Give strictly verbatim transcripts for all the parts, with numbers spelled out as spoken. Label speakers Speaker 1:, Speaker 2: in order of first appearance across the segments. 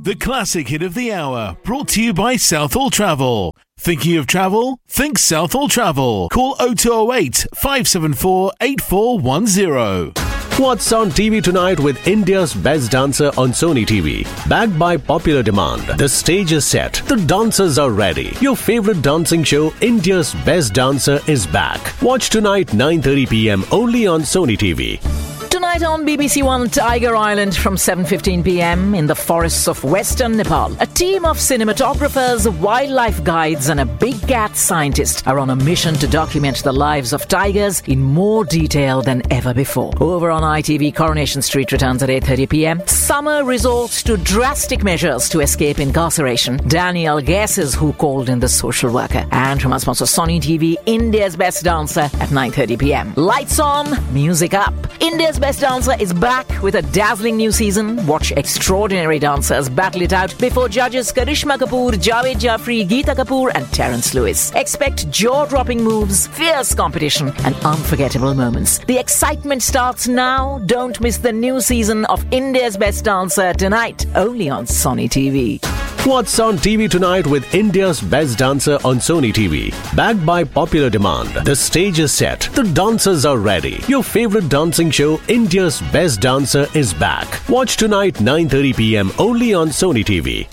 Speaker 1: The classic hit of the hour, brought to you by Southall Travel. Thinking of travel? Think Southall Travel. Call oh two oh eight, five seven four, eight four one oh.
Speaker 2: What's on T V tonight with India's Best Dancer on Sony T V? Backed by popular demand, the stage is set, the dancers are ready. Your favorite dancing show, India's Best Dancer, is back. Watch tonight nine thirty p.m. only on Sony T V.
Speaker 3: Tonight on B B C One, Tiger Island from seven fifteen p.m. in the forests of western Nepal. A team of cinematographers, wildlife guides and a big cat scientist are on a mission to document the lives of tigers in more detail than ever before. Over on I T V, Coronation Street returns at eight thirty p.m. Summer resorts to drastic measures to escape incarceration. Daniel guesses who called in the social worker. And from our sponsor Sony T V, India's Best Dancer at nine thirty p.m. Lights on, music up. India's Best Dancer is back with a dazzling new season. Watch extraordinary dancers battle it out before judges Karishma Kapoor, Javed Jaffrey, Geeta Kapoor and Terence Lewis. Expect jaw-dropping moves, fierce competition and unforgettable moments. The excitement starts now. Don't miss the new season of India's Best Dancer tonight, only on Sony T V.
Speaker 2: What's on T V tonight with India's Best Dancer on Sony T V? Backed by popular demand, the stage is set, the dancers are ready. Your favorite dancing show, India's Best Dancer, is back. Watch tonight nine thirty p.m. only on Sony T V.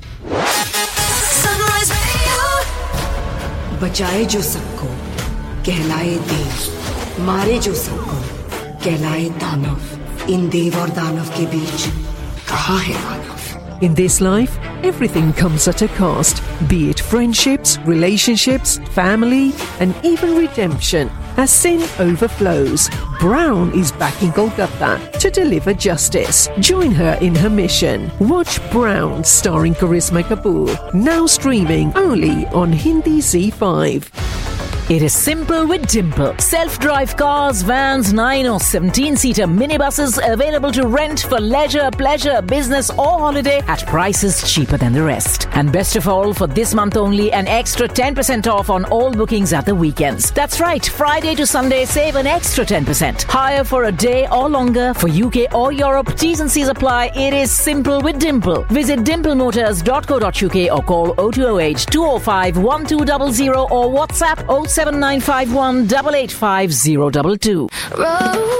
Speaker 4: Sunrise Radio.
Speaker 5: बचाए जो सबको कहलाए देव, मारे जो सबको कहलाए दानव. इन देव और दानव के बीच कहाँ है मानव?
Speaker 6: In this life, everything comes at a cost, be it friendships, relationships, family, and even redemption. As sin overflows, Brown is back in Kolkata to deliver justice. Join her in her mission. Watch Brown, starring Karisma Kapoor, now streaming only on Hindi Z five.
Speaker 3: It is simple with Dimple. Self-drive cars, vans, nine or seventeen-seater minibuses available to rent for leisure, pleasure, business or holiday at prices cheaper than the rest. And best of all, for this month only, an extra ten percent off on all bookings at the weekends. That's right, Friday to Sunday, save an extra ten percent. Hire for a day or longer for U K or Europe. T's and C's apply. It is simple with Dimple. Visit dimple motors dot co dot uk or call oh two oh eight, two oh five, one two zero zero or WhatsApp oh seven nine five one, eight eight five zero two two.